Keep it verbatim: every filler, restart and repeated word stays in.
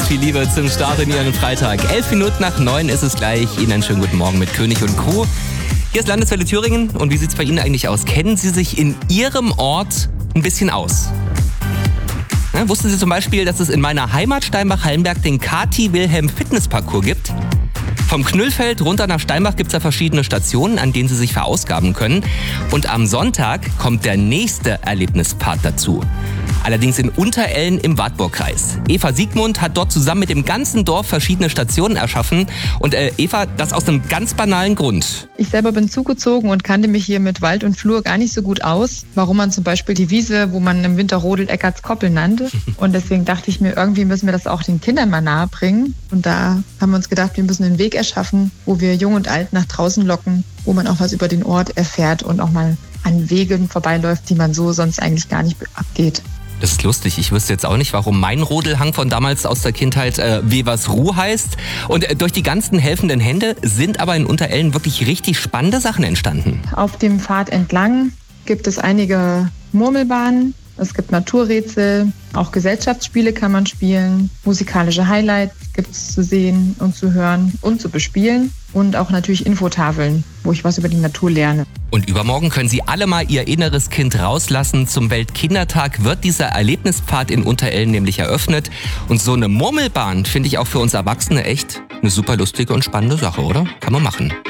viel Liebe zum Start in Ihren Freitag. Elf Minuten nach neun ist es gleich. Ihnen einen schönen guten Morgen mit König und Crew. Hier ist Landeswelle Thüringen. Und wie sieht es bei Ihnen eigentlich aus? Kennen Sie sich in Ihrem Ort ein bisschen aus? Ja, wussten Sie zum Beispiel, dass es in meiner Heimat Steinbach-Hallenberg den Kati-Wilhelm-Fitnessparcours gibt? Vom Knüllfeld runter nach Steinbach gibt es da verschiedene Stationen, an denen Sie sich verausgaben können. Und am Sonntag kommt der nächste Erlebnispart dazu. Allerdings in Unterellen im Wartburgkreis. Eva Siegmund hat dort zusammen mit dem ganzen Dorf verschiedene Stationen erschaffen. Und äh, Eva, das aus einem ganz banalen Grund. Ich selber bin zugezogen und kannte mich hier mit Wald und Flur gar nicht so gut aus. Warum man zum Beispiel die Wiese, wo man im Winter rodelt, Eckarts Koppel nannte. Und deswegen dachte ich mir, irgendwie müssen wir das auch den Kindern mal nahe bringen. Und da haben wir uns gedacht, wir müssen einen Weg erschaffen, wo wir Jung und Alt nach draußen locken, wo man auch was über den Ort erfährt und auch mal an Wegen vorbeiläuft, die man so sonst eigentlich gar nicht abgeht. Das ist lustig. Ich wüsste jetzt auch nicht, warum mein Rodelhang von damals aus der Kindheit äh, Weversruh heißt. Und äh, durch die ganzen helfenden Hände sind aber in Unterellen wirklich richtig spannende Sachen entstanden. Auf dem Pfad entlang gibt es einige Murmelbahnen. Es gibt Naturrätsel, auch Gesellschaftsspiele kann man spielen, musikalische Highlights gibt es zu sehen und zu hören und zu bespielen und auch natürlich Infotafeln, wo ich was über die Natur lerne. Und übermorgen können Sie alle mal Ihr inneres Kind rauslassen. Zum Weltkindertag wird dieser Erlebnispfad in Unterellen nämlich eröffnet. Und so eine Murmelbahn finde ich auch für uns Erwachsene echt eine super lustige und spannende Sache, oder? Kann man machen.